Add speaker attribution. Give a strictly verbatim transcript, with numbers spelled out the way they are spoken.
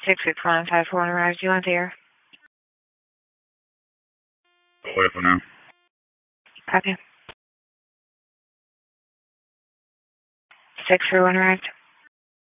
Speaker 1: six six one five four arrives. Do you want there?
Speaker 2: I'll wait for now.
Speaker 1: Copy. six three one arrived.